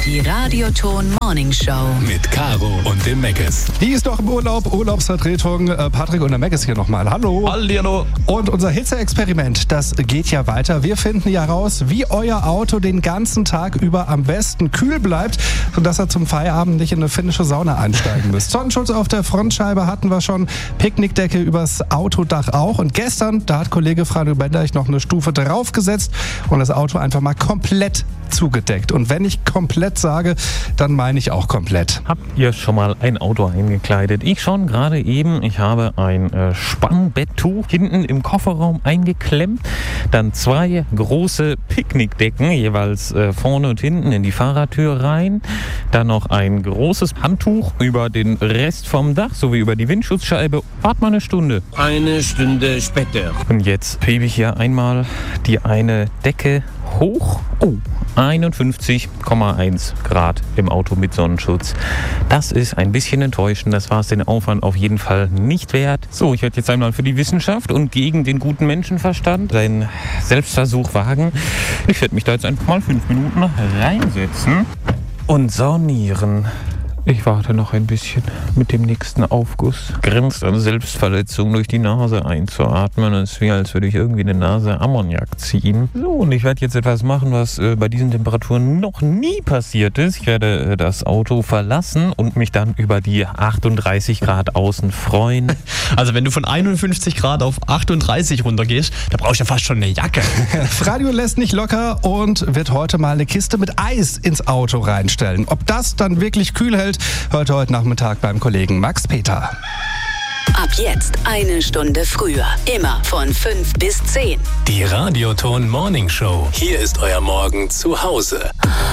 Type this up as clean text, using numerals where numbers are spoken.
Die Radioton Morning Show. Mit Caro und dem Meckes. Die ist doch im Urlaub, Urlaubsvertretung. Patrick und der Meckes hier nochmal. Hallo. Hallihallo. Und unser Hitze-Experiment, das geht ja weiter. Wir finden ja raus, wie euer Auto den ganzen Tag über am besten kühl bleibt, sodass ihr zum Feierabend nicht in eine finnische Sauna einsteigen müsst. Sonnenschutz auf der Frontscheibe hatten wir schon, Picknickdecke übers Autodach auch. Und gestern, da hat Kollege Franjo Bendeich noch eine Stufe draufgesetzt und das Auto einfach mal komplett zugedeckt. Und wenn ich komplett sage, dann meine ich auch komplett. Habt ihr schon mal ein Auto eingekleidet? Ich schon, gerade eben. Ich habe ein Spannbetttuch hinten im Kofferraum eingeklemmt. Dann 2 große Picknickdecken, jeweils vorne und hinten in die Fahrertür rein. Dann noch ein großes Handtuch über den Rest vom Dach, sowie über die Windschutzscheibe. Wart mal eine Stunde. Eine Stunde später. Und jetzt hebe ich hier einmal die eine Decke hoch. Oh, 51,1 Grad im Auto mit Sonnenschutz. Das ist ein bisschen enttäuschend. Das war es den Aufwand auf jeden Fall nicht wert. So, ich werde jetzt einmal für die Wissenschaft und gegen den guten Menschenverstand einen Selbstversuch wagen. Ich werde mich da jetzt einfach mal 5 Minuten reinsetzen und saunieren. Ich warte noch ein bisschen mit dem nächsten Aufguss. Grenzt an Selbstverletzung, durch die Nase einzuatmen. Es ist wie, als würde ich irgendwie eine Nase Ammoniak ziehen. So, und ich werde jetzt etwas machen, was bei diesen Temperaturen noch nie passiert ist. Ich werde das Auto verlassen und mich dann über die 38 Grad außen freuen. Also wenn du von 51 Grad auf 38 runtergehst, da brauchst du ja fast schon eine Jacke. Franjo lässt nicht locker und wird heute mal eine Kiste mit Eis ins Auto reinstellen. Ob das dann wirklich kühl hält, hört heute Nachmittag beim Kollegen Max Peter. Ab jetzt 1 Stunde früher. Immer von 5 bis 10. Die Radioton Morning Show. Hier ist euer Morgen zu Hause.